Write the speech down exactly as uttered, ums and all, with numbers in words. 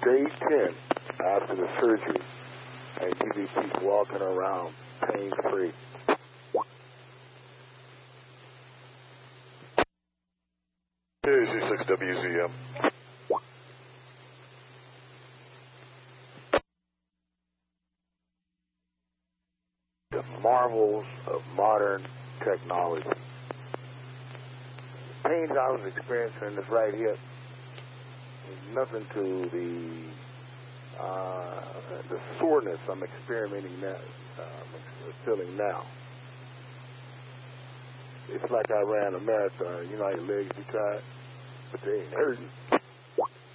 day ten after the surgery, and you be keep walking around pain-free. A Z six W Z M. The marvels of modern technology. The pains I was experiencing in this right hip is nothing to the uh, the soreness I'm experimenting now, uh, feeling now. It's like I ran a marathon. You know how your legs be tired, but they ain't hurting.